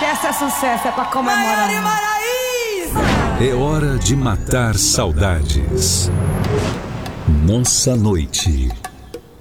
sucesso é sucesso, é pra comemorar. É hora de matar saudades. Nossa noite.